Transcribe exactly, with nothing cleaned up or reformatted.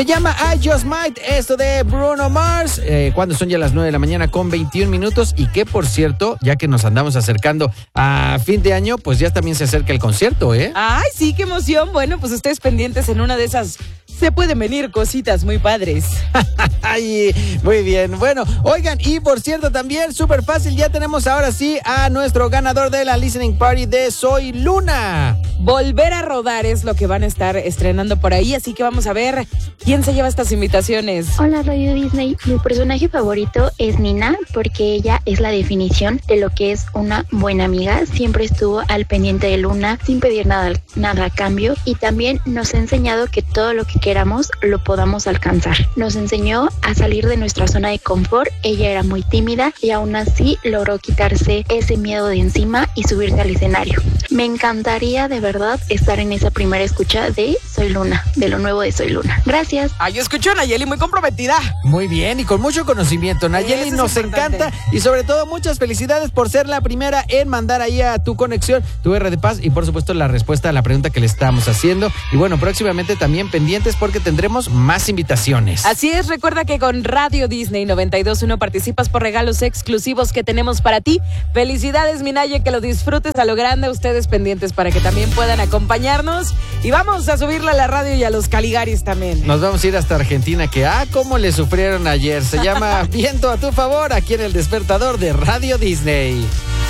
Se llama I Just Might, esto de Bruno Mars, eh, cuando son ya las nueve de la mañana con veintiún minutos y que, por cierto, ya que nos andamos acercando a fin de año, pues ya también se acerca el concierto, ¿eh? Ay, sí, qué emoción. Bueno, pues ustedes pendientes en una de esas, se pueden venir cositas muy padres. Ay, muy bien. Bueno, oigan, y por cierto también, súper fácil, ya tenemos ahora sí a nuestro ganador de la Listening Party de Soy Luna. Volver a rodar es lo que van a estar estrenando por ahí, así que vamos a ver quién se lleva estas invitaciones. Hola Radio Disney, mi personaje favorito es Nina porque ella es la definición de lo que es una buena amiga. Siempre estuvo al pendiente de Luna sin pedir nada, nada a cambio y también nos ha enseñado que todo lo que queramos lo podamos alcanzar. Nos enseñó a salir de nuestra zona de confort. Ella era muy tímida y aún así logró quitarse ese miedo de encima y subirse al escenario. Me encantaría de verdad estar en esa primera escucha de Soy Luna, de lo nuevo de Soy Luna. Gracias. Ay, yo escucho a Nayeli muy comprometida. Muy bien y con mucho conocimiento. Nayeli, Eso nos es importante. encanta y sobre todo muchas felicidades por ser la primera en mandar ahí a tu conexión, tu R de Paz y por supuesto la respuesta a la pregunta que le estamos haciendo. Y bueno, próximamente también pendientes porque tendremos más invitaciones. Así es, recuerda que con Radio Disney noventa y dos punto uno participas por regalos exclusivos que tenemos para ti. Felicidades, Minaye, que lo disfrutes a lo grande. Ustedes pendientes para que también puedan acompañarnos. Y vamos a subirle a la radio y a los Caligaris también. Nos vamos a ir hasta Argentina, que ah, cómo le sufrieron ayer. Se llama Viento a tu favor, aquí en el despertador de Radio Disney.